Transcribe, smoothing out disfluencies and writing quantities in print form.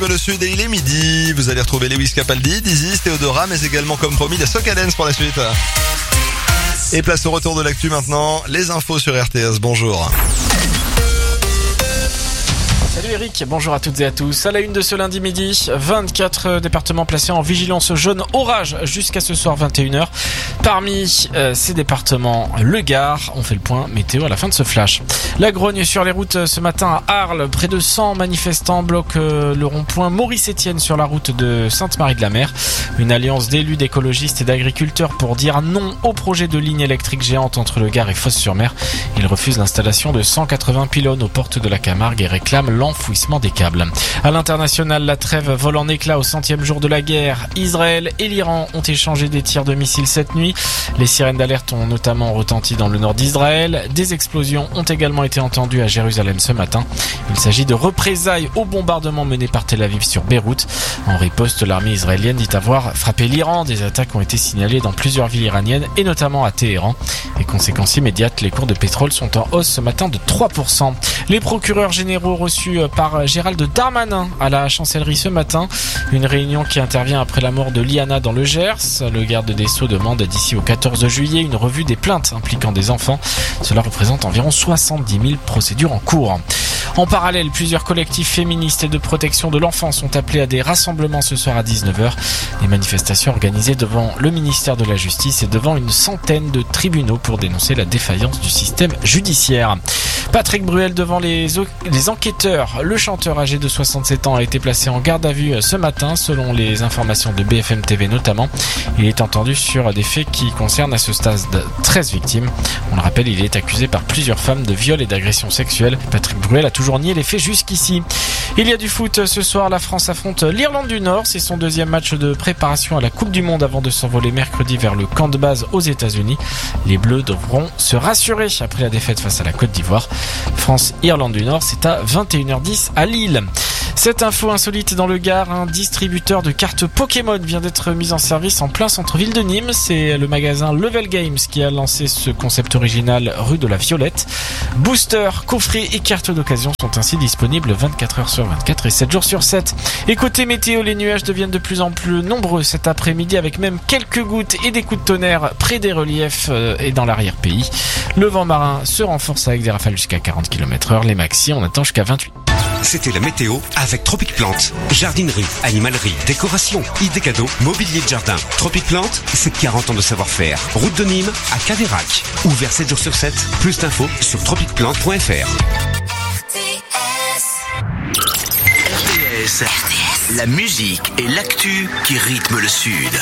Le Sud et il est midi. Vous allez retrouver Lewis Capaldi, Dizzy, Théodora, mais également comme promis, la Soca Dance pour la suite. Et place au retour de l'actu maintenant. Les infos sur RTS. Bonjour. Salut Eric, bonjour à toutes et à tous. À la une de ce lundi midi, 24 départements placés en vigilance jaune orage jusqu'à ce soir 21h. Parmi ces départements, le Gard. On fait le point météo à la fin de ce flash. La grogne sur les routes ce matin à Arles. Près de 100 manifestants bloquent le rond-point Maurice-Étienne sur la route de Sainte-Marie-de-la-Mer. Une alliance d'élus, d'écologistes et d'agriculteurs pour dire non au projet de ligne électrique géante entre le Gard et Fos-sur-Mer. Ils refusent l'installation de 180 pylônes aux portes de la Camargue et réclament l'enfouissement des câbles. À l'international, la trêve vole en éclats au 100e jour de la guerre. Israël et l'Iran ont échangé des tirs de missiles cette nuit. Les sirènes d'alerte ont notamment retenti dans le nord d'Israël. Des explosions ont également été entendues à Jérusalem ce matin. Il s'agit de représailles au bombardement mené par Tel Aviv sur Beyrouth. En riposte, l'armée israélienne dit avoir frappé l'Iran. Des attaques ont été signalées dans plusieurs villes iraniennes et notamment à Téhéran. Les conséquences immédiates, les cours de pétrole sont en hausse ce matin de 3%. Les procureurs généraux reçus par Gérald Darmanin à la chancellerie ce matin. Une réunion qui intervient après la mort de Liana dans le Gers. Le garde des Sceaux demande d'ici au 14 juillet une revue des plaintes impliquant des enfants. Cela représente environ 70 000 procédures en cours. En parallèle, plusieurs collectifs féministes et de protection de l'enfant sont appelés à des rassemblements ce soir à 19h. Des manifestations organisées devant le ministère de la Justice et devant une centaine de tribunaux pour dénoncer la défaillance du système judiciaire. Patrick Bruel devant les enquêteurs. Le chanteur âgé de 67 ans a été placé en garde à vue ce matin, selon les informations de BFM TV notamment. Il est entendu sur des faits qui concernent à ce stade 13 victimes. On le rappelle, il est accusé par plusieurs femmes de viol et d'agression sexuelle. Patrick Bruel a toujours nié les faits jusqu'ici. Il y a du foot ce soir. La France affronte l'Irlande du Nord. C'est son deuxième match de préparation à la Coupe du Monde avant de s'envoler mercredi vers le camp de base aux États-Unis. Les Bleus devront se rassurer après la défaite face à la Côte d'Ivoire. France-Irlande du Nord, c'est à 21h10 à Lille. Cette info insolite dans le Gard, un distributeur de cartes Pokémon vient d'être mis en service en plein centre-ville de Nîmes. C'est le magasin Level Games qui a lancé ce concept original rue de la Violette. Boosters, coffrets et cartes d'occasion sont ainsi disponibles 24h sur 24 et 7 jours sur 7. Et côté météo, les nuages deviennent de plus en plus nombreux cet après-midi avec même quelques gouttes et des coups de tonnerre près des reliefs et dans l'arrière-pays. Le vent marin se renforce avec des rafales jusqu'à 40 km/h. Les maxi, on attend jusqu'à 28. C'était la météo avec Tropic Plante. Jardinerie, animalerie, décoration, idées cadeaux, mobilier de jardin. Tropic Plante, c'est 40 ans de savoir-faire. Route de Nîmes à Cadérac. Ouvert 7 jours sur 7. Plus d'infos sur tropicplante.fr. RTS, la musique et l'actu qui rythment le Sud.